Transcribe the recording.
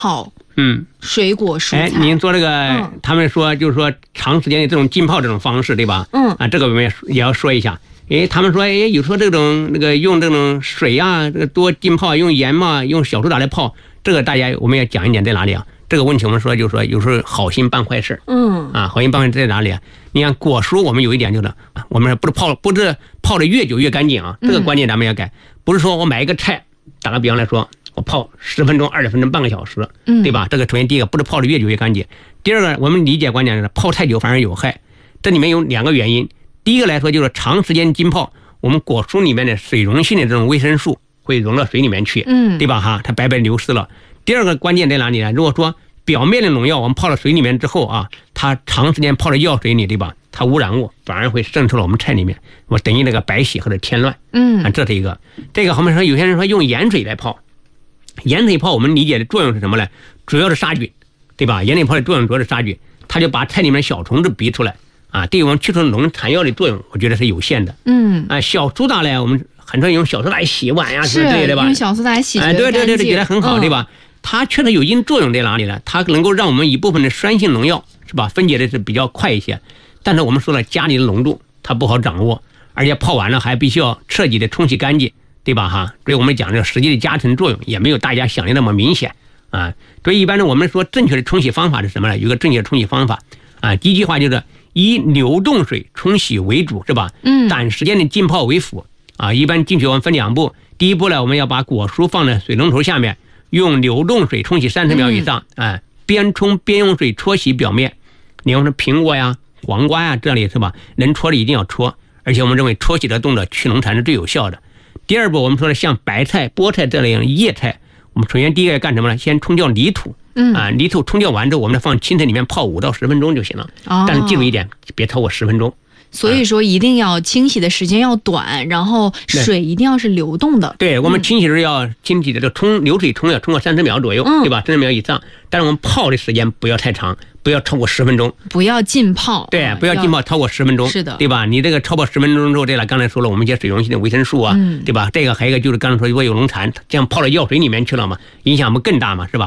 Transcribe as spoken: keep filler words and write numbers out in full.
泡嗯水果蔬菜。 哎，您说这个、 嗯， 他们说就是说长时间的这种浸泡这种方式，对吧？ 嗯啊，这个我们也也要说一下。哎，他们说，哎，有时候这种那个用这种水啊，这个多浸泡，用盐嘛，用小苏打来泡，这个大家我们要讲一点在哪里啊？这个问题我们说就是说，有时候好心办坏事。 嗯啊，好心办坏事在哪里啊？你看果蔬，我们有一点就是，我们不是泡，不是泡的越久越干净啊，这个观念咱们要改，不是说我买一个菜，打个比方来说，我泡十分钟、二十分钟、半个小时，对吧？这个首先第一个不是泡的越久越干净，第二个我们理解观点是泡太久反而有害，这里面有两个原因。第一个来说就是长时间浸泡，我们果蔬里面的水溶性的这种维生素会溶到水里面去， 嗯， 对吧？哈，它白白流失了。第二个关键在哪里呢？如果说表面的农药我们泡到水里面之后啊，它长时间泡到药水里，对吧？它污染物反而会渗透到我们菜里面，我等于那个白洗或者添乱。 嗯， 啊，这是一个。这个我们说有些人说用盐水来泡，盐水泡我们理解的作用是什么呢？主要是杀菌，对吧？盐水泡的作用主要是杀菌，它就把菜里面的小虫子逼出来啊，对我们去除农残药的作用，我觉得是有限的。 嗯， 啊，小苏打呢，我们很多人用小苏打来洗碗呀、啊， 是之类的吧？ 用小苏打洗哎，对对对对，觉得很好， 嗯、 对吧？它确实有一定作用在哪里呢？它能够让我们一部分的酸性农药是吧分解的是比较快一些，但是我们说了家里的浓度它不好掌握，而且泡完了还必须要彻底的冲洗干净，对吧哈？所以我们讲这实际的加成作用也没有大家想的那么明显啊。所以一般的我们说正确的冲洗方法是什么呢？有个正确的冲洗方法啊，第一句话就是以流动水冲洗为主，是吧？ 嗯， 短时间的浸泡为辅啊。一般进去我们分两步，第一步呢，我们要把果蔬放在水龙头下面。用流动水冲洗三十秒以上，哎、嗯呃，边冲边用水搓洗表面。你要是苹果呀、黄瓜呀，这里是吧？能搓的一定要搓，而且我们认为搓洗的动作去农残是最有效的。第二步，我们说的像白菜、菠菜这类叶菜，我们首先第一个要干什么呢？先冲掉泥土， 嗯啊、呃，泥土冲掉完之后，我们放青菜里面泡五到十分钟就行了。 哦， 但是记住一点，别超过十分钟。 所以说一定要清洗的时间要短，然后水一定要是流动的。 对，我们清洗时要清洗的，就冲流水冲要冲过三十秒左右， 嗯、 对吧？三十秒以上。但是我们泡的时间不要太长，不要超过十分钟。 不要浸泡。 对，不要浸泡超过十分钟。 是的， 对吧？你这个超过十分钟之后，这了刚才说了，我们一些水溶性的维生素啊， 嗯、 对吧？这个还有一个就是刚才说如果有农残，这样泡到药水里面去了嘛，影响不更大嘛，是吧？